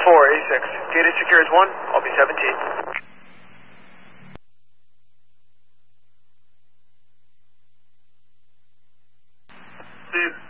A6. Gated secure is 1. I'll be 17. Please.